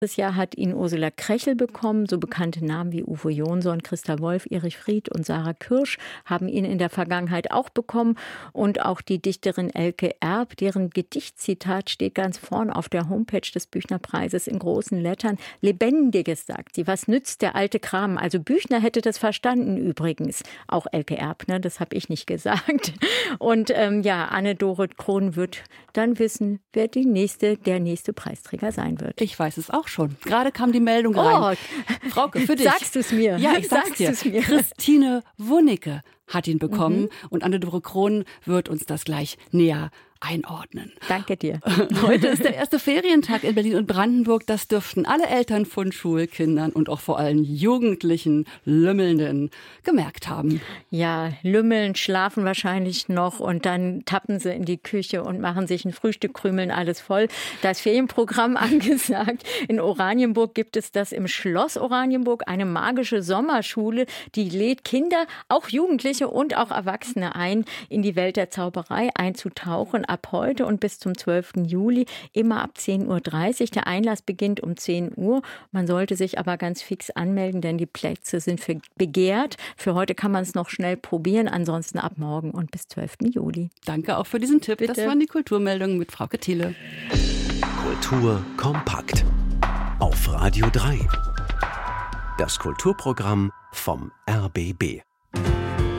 Das Jahr hat ihn Ursula Krechel bekommen. So bekannte Namen wie Uwe Jonsson, Christa Wolf, Erich Fried und Sarah Kirsch haben ihn in der Vergangenheit auch bekommen. Und auch die Dichterin Elke Erb, deren Gedichtzitat steht ganz vorn auf der Homepage des Büchnerpreises in großen Lettern. Lebendiges, sagt sie. Was nützt der alte Kram? Also Büchner hätte das verstanden übrigens. Auch Elke Erb, ne? Das habe ich nicht gesagt. Und Anne-Dore Krohn wird dann wissen, wer der nächste Preisträger sein wird. Ich weiß es auch schon. Gerade kam die Meldung rein. Frauke, für dich. Sagst du es mir? Ja, ich sag's dir. Christine Wunicke hat ihn bekommen und Anne-Dore Krohn wird uns das gleich näher einordnen. Danke dir. Heute ist der erste Ferientag in Berlin und Brandenburg. Das dürften alle Eltern von Schulkindern und auch vor allem jugendlichen Lümmelnden gemerkt haben. Ja, lümmeln, schlafen wahrscheinlich noch und dann tappen sie in die Küche und machen sich ein Frühstück, krümeln alles voll. Das Ferienprogramm angesagt. In Oranienburg gibt es das im Schloss Oranienburg, eine magische Sommerschule, die lädt Kinder, auch Jugendliche und auch Erwachsene ein, in die Welt der Zauberei einzutauchen. Ab heute und bis zum 12. Juli, immer ab 10.30 Uhr. Der Einlass beginnt um 10 Uhr. Man sollte sich aber ganz fix anmelden, denn die Plätze sind begehrt. Für heute kann man es noch schnell probieren, ansonsten ab morgen und bis 12. Juli. Danke auch für diesen Tipp. Bitte. Das waren die Kulturmeldungen mit Frauke Thiele. Kultur kompakt auf Radio 3. Das Kulturprogramm vom RBB.